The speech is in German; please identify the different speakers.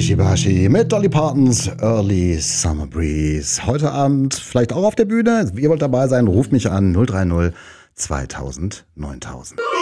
Speaker 1: Ishibashi mit Dolly Partons Early Summer Breeze. Heute Abend vielleicht auch auf der Bühne. Ihr wollt dabei sein, ruft mich an 030 2000 9000.